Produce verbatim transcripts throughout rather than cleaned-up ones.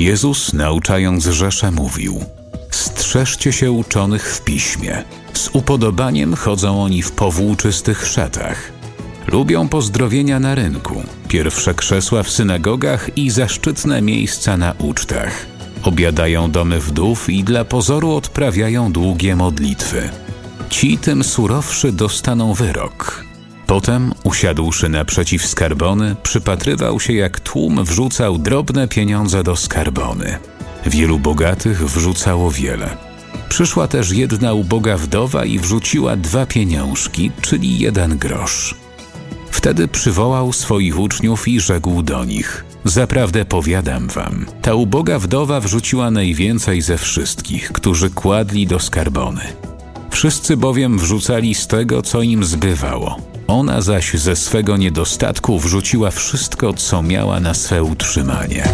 Jezus, nauczając Rzeszę, mówił: strzeżcie się uczonych w piśmie. Z upodobaniem chodzą oni w powłóczystych szatach. Lubią pozdrowienia na rynku, pierwsze krzesła w synagogach i zaszczytne miejsca na ucztach. Obiadają domy wdów i dla pozoru odprawiają długie modlitwy. Ci tym surowszy dostaną wyrok. Potem, usiadłszy naprzeciw skarbony, przypatrywał się, jak tłum wrzucał drobne pieniądze do skarbony. Wielu bogatych wrzucało wiele. Przyszła też jedna uboga wdowa i wrzuciła dwa pieniążki, czyli jeden grosz. Wtedy przywołał swoich uczniów i rzekł do nich: zaprawdę powiadam wam, ta uboga wdowa wrzuciła najwięcej ze wszystkich, którzy kładli do skarbony. Wszyscy bowiem wrzucali z tego, co im zbywało. Ona zaś ze swego niedostatku wrzuciła wszystko, co miała na swe utrzymanie.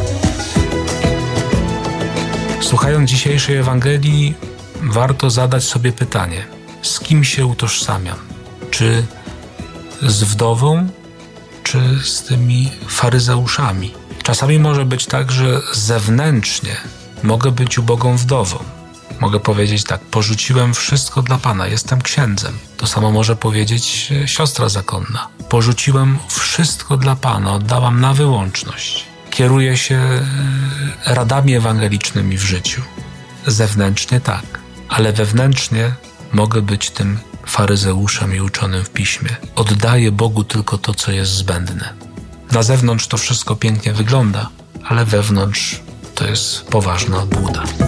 Słuchając dzisiejszej Ewangelii, warto zadać sobie pytanie: z kim się utożsamiam? Czy z wdową, czy z tymi faryzeuszami? Czasami może być tak, że zewnętrznie mogę być ubogą wdową. Mogę powiedzieć tak: porzuciłem wszystko dla Pana, jestem księdzem. To samo może powiedzieć siostra zakonna. Porzuciłem wszystko dla Pana, oddałam na wyłączność. Kieruję się radami ewangelicznymi w życiu. Zewnętrznie tak, ale wewnętrznie mogę być tym faryzeuszem i uczonym w piśmie. Oddaję Bogu tylko to, co jest zbędne. Na zewnątrz to wszystko pięknie wygląda, ale wewnątrz to jest poważna obłuda.